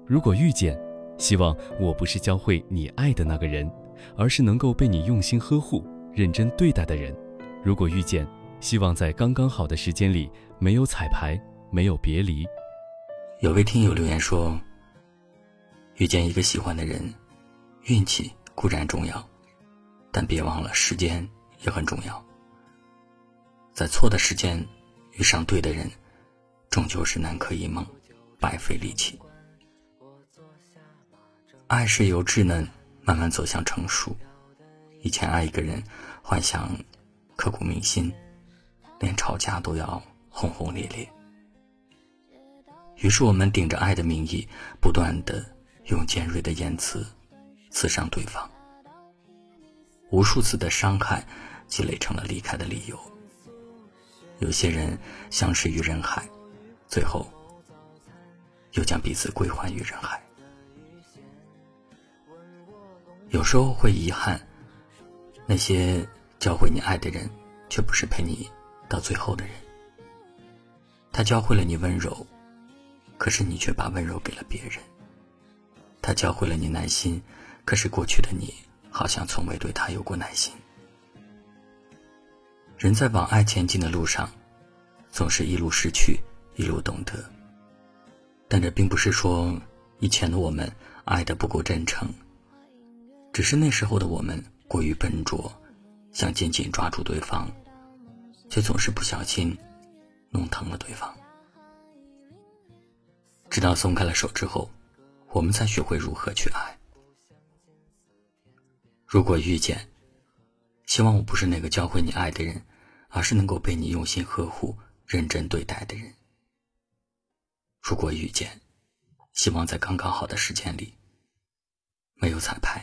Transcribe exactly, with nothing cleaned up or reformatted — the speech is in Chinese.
如果遇见，希望我不是教会你爱的那个人，而是能够被你用心呵护、认真对待的人。如果遇见，希望在刚刚好的时间里，没有彩排，没有别离。 有位听友留言说，遇见一个喜欢的人，运气固然重要，但别忘了时间也很重要。在错的时间遇上对的人，终究是南柯一梦，白费力气。爱是由稚嫩慢慢走向成熟。以前爱一个人，幻想刻骨铭心，连吵架都要轰轰烈烈。于是我们顶着爱的名义，不断地用尖锐的言辞刺伤对方。无数次的伤害积累成了离开的理由。有些人相识于人海，最后又将彼此归还于人海。有时候会遗憾，那些教会你爱的人，却不是陪你到最后的人。他教会了你温柔，可是你却把温柔给了别人。他教会了你耐心，可是过去的你好像从未对他有过耐心。人在往爱前进的路上，总是一路失去，一路懂得。但这并不是说以前的我们爱得不够真诚，只是那时候的我们过于笨拙，想紧紧抓住对方，却总是不小心弄疼了对方。直到松开了手之后，我们才学会如何去爱。如果遇见，希望我不是那个教会你爱的人，而是能够被你用心呵护、认真对待的人。如果遇见，希望在刚刚好的时间里，没有彩排，